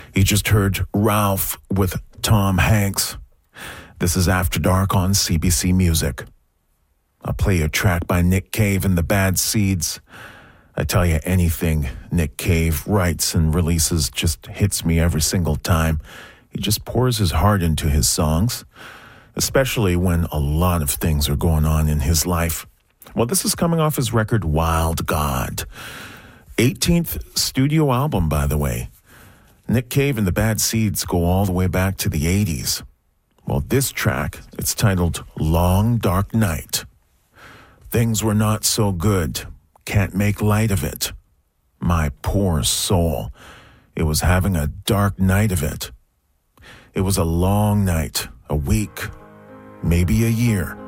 You just heard Ralph with Tom Hanks. This is After Dark on CBC Music. I'll play you a track by Nick Cave and the Bad Seeds. I tell you, anything Nick Cave writes and releases just hits me every single time. He just pours his heart into his songs, especially when a lot of things are going on in his life. Well, this is coming off his record, Wild God. 18th studio album, by the way. Nick Cave and the Bad Seeds go all the way back to the 80s. Well, this track, it's titled Long Dark Night. Things were not so good. Can't make light of it. My poor soul. It was having a dark night of it. It was a long night, a week, maybe a year.